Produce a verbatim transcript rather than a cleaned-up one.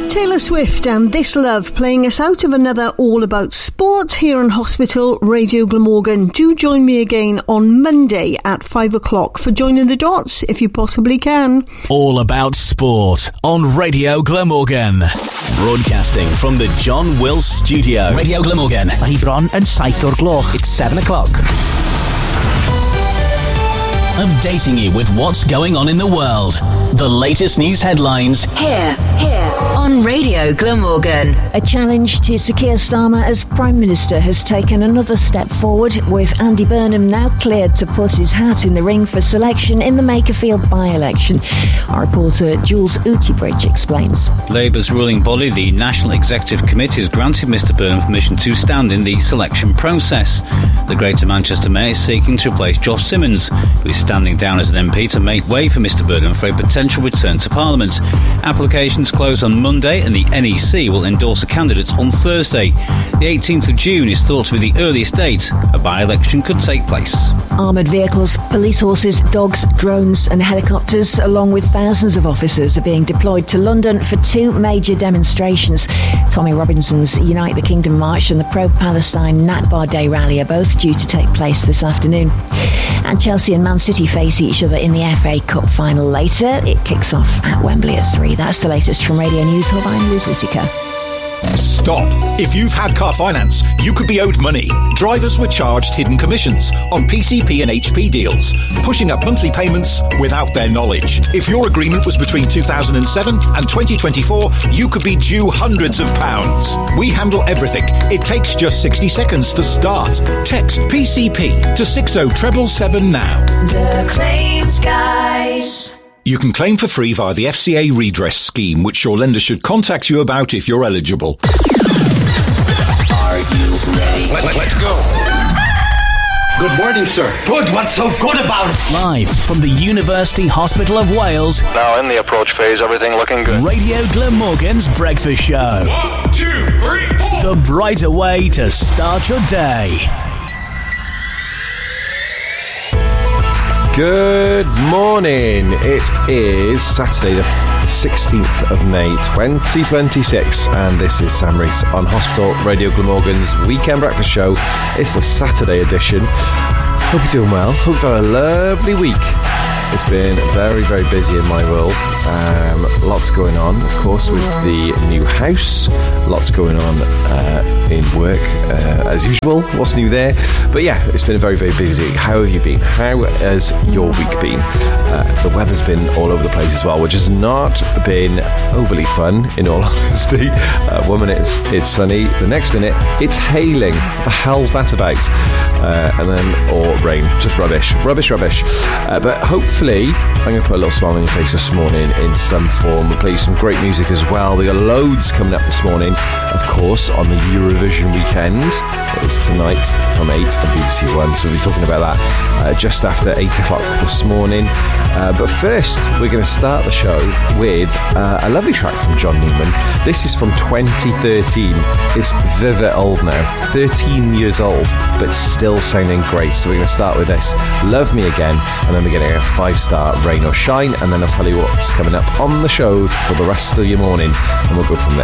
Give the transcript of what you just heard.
Taylor Swift and This Love playing us out of another All About Sport here on Hospital Radio Glamorgan. Do join me again on Monday at five o'clock for Joining the Dots, if you possibly can. All About Sport on Radio Glamorgan. Broadcasting from the John Wills Studio. Radio Glamorgan. Mae bron yn saith o'r gloch. It's seven o'clock. Updating you with what's going on in the world. The latest news headlines. Here, here on Radio Glamorgan. A challenge to Sir Keir Starmer as Prime Minister has taken another step forward, with Andy Burnham now cleared to put his hat in the ring for selection in the Makerfield by-election. Our reporter Jules Outibridge explains. Labour's ruling body, the National Executive Committee, has granted Mr Burnham permission to stand in the selection process. The Greater Manchester Mayor is seeking to replace Josh Simmons, who is standing down as an M P to make way for Mr Burnham for a potential return to Parliament. Applications close on Monday and the N E C will endorse a candidate on Thursday. The eighteenth of June is thought to be the earliest date a by-election could take place. Armoured vehicles, police horses, dogs, drones and helicopters, along with thousands of officers, are being deployed to London for two major demonstrations. Tommy Robinson's Unite the Kingdom March and the pro-Palestine Nakba Day rally are both due to take place this afternoon. And Chelsea and Man City face each other in the F A Cup final later. It kicks off at Wembley at three. That's the latest from Radio News Hub. I'm Liz Whittaker. Stop. If you've had car finance, you could be owed money. Drivers were charged hidden commissions on P C P and H P deals, pushing up monthly payments without their knowledge. If your agreement was between two thousand seven and twenty twenty-four, you could be due hundreds of pounds. We handle everything. It takes just sixty seconds to start. Text P C P to six oh seven seven now. The Claims Guys. You can claim for free via the F C A redress scheme, which your lender should contact you about if you're eligible. Are you ready? Let, let, let's go. Good morning, sir. Good. What's so good about it? Live from the University Hospital of Wales. Now in the approach phase, everything looking good. Radio Glamorgan's breakfast show. One, two, three, four. The brighter way to start your day. Good morning. It is Saturday the sixteenth of May twenty twenty-six and this is Sam Rees on Hospital Radio Glamorgan's weekend breakfast show. It's the Saturday edition. Hope you're doing well. Hope you've had a lovely week. It's been very, very busy in my world. Um, lots going on, of course, with the new house. Lots going on uh, in work, uh, as usual. What's new there? But yeah, it's been very, very busy. How have you been? How has your week been? Uh, the weather's been all over the place as well, which has not been overly fun, in all honesty. Uh, one minute it's, it's sunny, the next minute it's hailing. What the hell's that about? Uh, and then, or rain. Just rubbish. Rubbish, rubbish. Uh, but hopefully, I'm going to put a little smile on your face this morning in some form. We'll play you some great music as well. We got loads coming up this morning, of course, on the Eurovision weekend. It is tonight from eight on B B C One, so we'll be talking about that uh, just after eight o'clock this morning. Uh, but first, we're going to start the show with uh, a lovely track from John Newman. This is from twenty thirteen. It's vivid old now, thirteen years old, but still sounding great. So we're going to start with this, Love Me Again, and then we're getting a five-star Rain or Shine, and then I'll tell you what's coming up on the show for the rest of your morning, and we'll go from there.